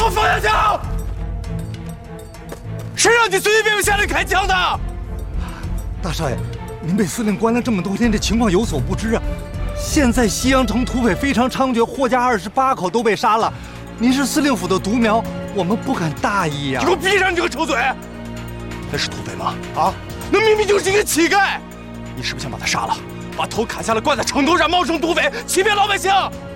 我放下枪！谁让你随随便便下来开枪的？ 大少爷，您被司令关了这么多天，这情况有所不知啊。现在西阳城土匪非常猖獗，霍家28口都被杀了。您是司令府的独苗，我们不敢大意呀。 你给我闭上你这个臭嘴！那是土匪吗？啊，那明明就是一个乞丐！你是不是想把他杀了，把头砍下来挂在城头上，冒充土匪，欺骗老百姓？